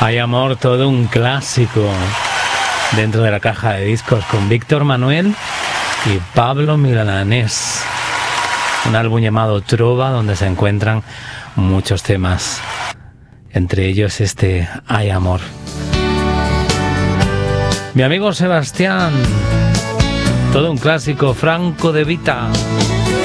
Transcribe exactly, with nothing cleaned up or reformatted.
Hay amor, todo un clásico dentro de la caja de discos con Víctor Manuel y Pablo Milanés. Un álbum llamado Trova donde se encuentran muchos temas, entre ellos este Hay amor. Mi amigo Sebastián, todo un clásico, Franco De Vita.